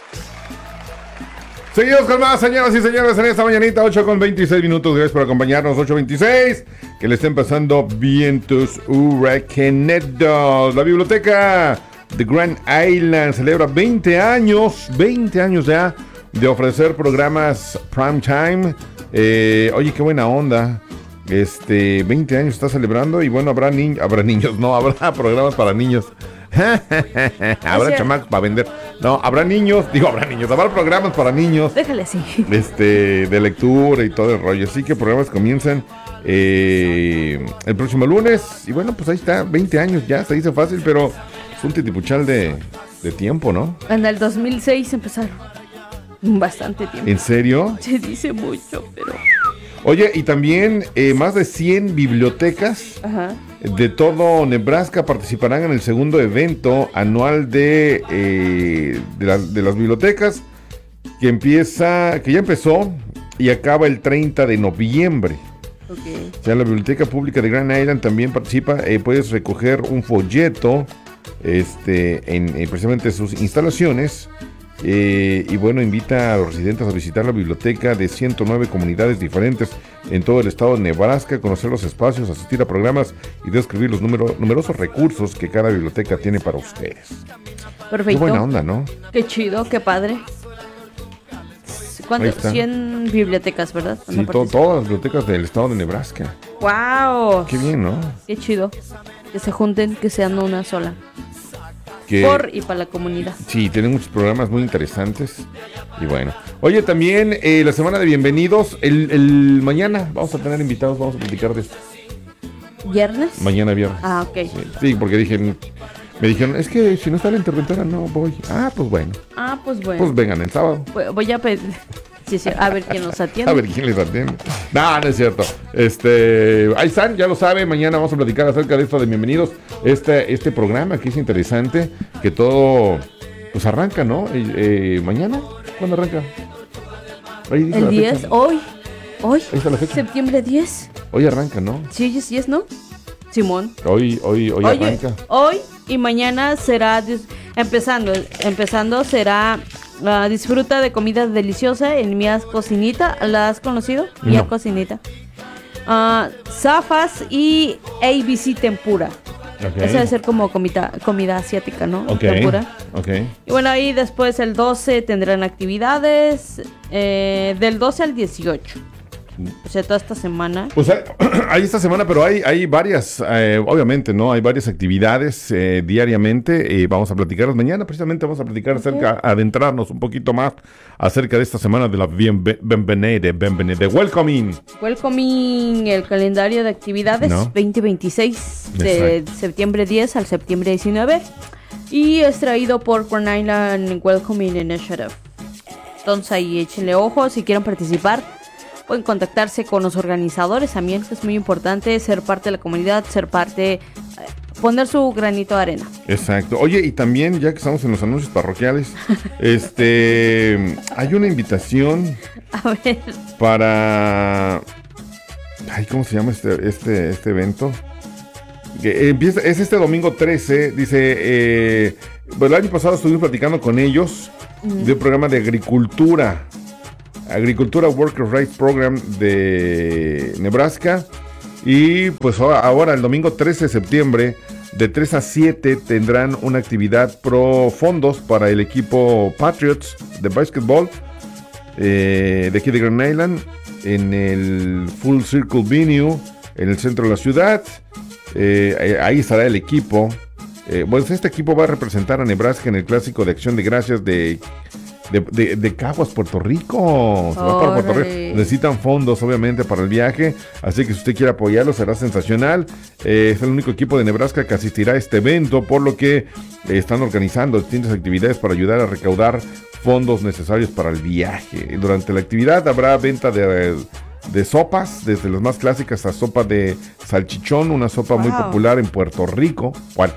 Seguimos con más, señoras y señores, en esta mañanita, 8:26. Gracias por acompañarnos, 8:26. Que le estén pasando vientos huracaneros. La biblioteca de Grand Island celebra 20 años ya de ofrecer programas prime time. Oye, qué buena onda. 20 años está celebrando y bueno, habrá niños, no, habrá programas para niños. Habrá chamacos para vender. No, habrá programas para niños. Déjale así. De lectura y todo el rollo. Así que programas comienzan el próximo lunes. Y bueno, pues ahí está, 20 años ya, se dice fácil, pero es un titipuchal de tiempo, ¿no? En el 2006 empezaron. Bastante tiempo. ¿En serio? Se dice mucho, pero... Oye, y también más de 100 bibliotecas de todo Nebraska participarán en el segundo evento anual de las bibliotecas que ya empezó y acaba el 30 de noviembre. Okay. O sea, la Biblioteca Pública de Grand Island también participa. Puedes recoger un folleto en precisamente sus instalaciones. Y bueno, invita a los residentes a visitar la biblioteca de 109 comunidades diferentes en todo el estado de Nebraska, conocer los espacios, asistir a programas y describir los numerosos recursos que cada biblioteca tiene para ustedes. Perfecto. Qué buena onda, ¿no? Qué chido, qué padre. ¿Cuántos? 100 bibliotecas, ¿verdad? Sí, todas las bibliotecas del estado de Nebraska. ¡Wow! Qué bien, ¿no? Qué chido. Que se junten, que sean una sola. Por y para la comunidad. Sí, tienen muchos programas muy interesantes. Y bueno. Oye, también la semana de bienvenidos. El mañana vamos a tener invitados, vamos a platicar de esto. ¿Viernes? Mañana viernes. Ah, ok. Sí, porque me dijeron, es que si no está la interventora no voy. Pues bueno. Pues vengan el sábado. Voy a pedir. Sí, a ver quién los atiende. A ver quién les atiende. No es cierto. Ahí están, ya lo sabe. Mañana vamos a platicar acerca de esto de bienvenidos. Este programa que es interesante, que todo pues arranca, ¿no? Mañana, ¿cuándo arranca? El 10, hoy. Ahí está la fecha. Septiembre 10. Hoy arranca, ¿no? Sí, es, ¿no? Simón. Hoy arranca. Hoy y mañana será empezando será disfruta de comida deliciosa en Mía Cocinita. ¿La has conocido? No. Mía Cocinita. Zafas y ABC Tempura. Okay. Esa debe ser como comida asiática, ¿no? Okay. Tempura. Okay. Y bueno, ahí después el 12 tendrán actividades del 12 al 18. O sea, toda esta semana. Pues hay esta semana, pero hay varias, obviamente, ¿no? Hay varias actividades diariamente. Vamos a platicarlas mañana, precisamente vamos a platicar adentrarnos un poquito más acerca de esta semana de la bienvenida, welcoming, el calendario de actividades 2026, de septiembre 10 al septiembre 19. Y es traído por Grand Island Welcoming Initiative. Entonces ahí échenle ojo si quieren participar. Pueden contactarse con los organizadores también, que es muy importante ser parte de la comunidad, poner su granito de arena. Exacto. Oye, y también, ya que estamos en los anuncios parroquiales, hay una invitación a ver. Para... ¿cómo se llama este evento? Que es este domingo 13, dice... el año pasado estuvimos platicando con ellos de un programa de Agricultura Worker Rights Program de Nebraska. Y pues ahora el domingo 13 de septiembre de 3 a 7 tendrán una actividad pro fondos para el equipo Patriots de básquetbol de aquí de Grand Island en el Full Circle Venue en el centro de la ciudad. Ahí estará el equipo. Este equipo va a representar a Nebraska en el Clásico de Acción de Gracias de Caguas, Puerto Rico. Se va para Puerto Rico. Necesitan fondos, obviamente, para el viaje. Así que si usted quiere apoyarlo, será sensacional. Es el único equipo de Nebraska que asistirá a este evento, por lo que están organizando distintas actividades para ayudar a recaudar fondos necesarios para el viaje. Durante la actividad habrá venta de sopas, desde las más clásicas a sopa de salchichón, una sopa muy popular en Puerto Rico.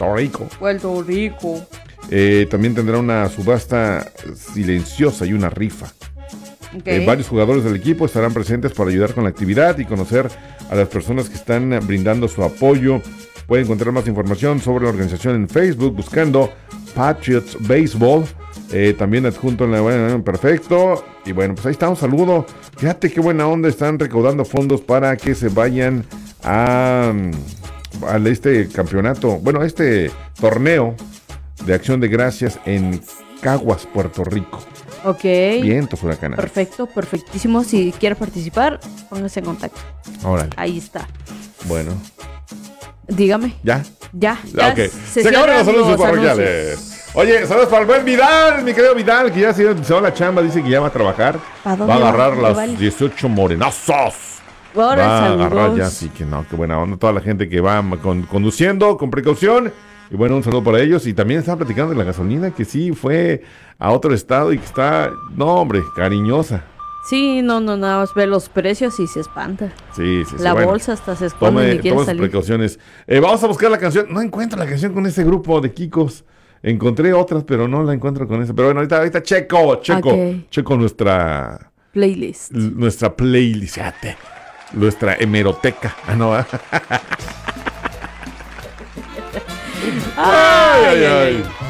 También tendrá una subasta silenciosa y una rifa. Varios jugadores del equipo estarán presentes para ayudar con la actividad y conocer a las personas que están brindando su apoyo. Pueden encontrar más información sobre la organización en Facebook buscando Patriots Baseball También adjunto en la buena, perfecto. Y bueno, pues ahí está, un saludo. Fíjate qué buena onda, están recaudando fondos para que se vayan a este campeonato, bueno, este torneo de Acción de Gracias en Caguas, Puerto Rico. Ok. Vientos huracanados. Perfecto, perfectísimo. Si quiere participar, póngase en contacto. Órale. Ahí está. Bueno. Dígame. ¿Ya? Ya. Ok. Se acaban los saludos parroquiales. Oye, saludos para el buen Vidal, mi querido Vidal, que ya se va a la chamba, dice que ya va a trabajar. Va a agarrar las 18 morenazos. Va a agarrar ya, sí que no, qué buena onda. Toda la gente que va conduciendo con precaución. Y bueno, un saludo para ellos. Y también están platicando de la gasolina, que sí fue a otro estado y que está, no hombre, cariñosa. Sí, no, nada más ve los precios y se espanta. Sí. La bolsa hasta se esconde y quiere salir. Tome sus precauciones. Vamos a buscar la canción. No encuentro la canción con ese grupo de Kikos. Encontré otras, pero no la encuentro con esa. Pero bueno, ahorita checo nuestra playlist. Nuestra playlist. Nuestra hemeroteca. Ah, no, ¿eh? Ay.